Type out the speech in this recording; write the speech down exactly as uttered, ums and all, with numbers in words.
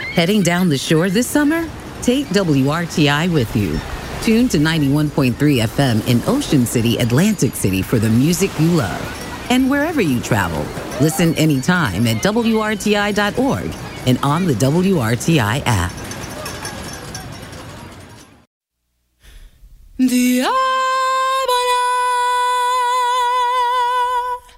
Heading down the shore this summer? Take W R T I with you. Tune to ninety-one point three F M in Ocean City, Atlantic City for the music you love. And wherever you travel, listen anytime at W R T I dot org and on the W R T I app. The